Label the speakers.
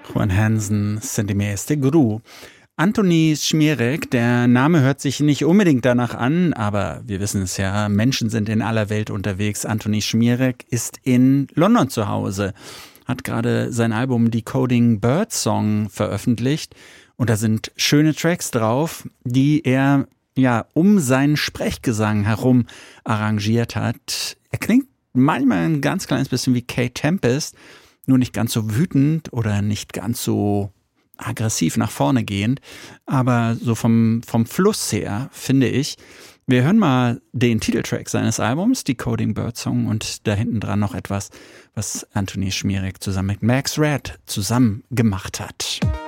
Speaker 1: Juan Hansen, Centimeter Gru. Antoni Śmierek, der Name hört sich nicht unbedingt danach an, aber wir wissen es ja, Menschen sind in aller Welt unterwegs. Antoni Śmierek ist in London zu Hause, hat gerade sein Album Decoding Birdsong veröffentlicht und da sind schöne Tracks drauf, die er um seinen Sprechgesang herum arrangiert hat. Er klingt manchmal ein ganz kleines bisschen wie Kate Tempest, nur nicht ganz so wütend oder nicht ganz so aggressiv nach vorne gehend, aber so vom Fluss her, finde ich. Wir hören mal den Titeltrack seines Albums, Decoding Birdsong, und da hinten dran noch etwas, was Antoni Śmierek zusammen mit Max Red zusammen gemacht hat.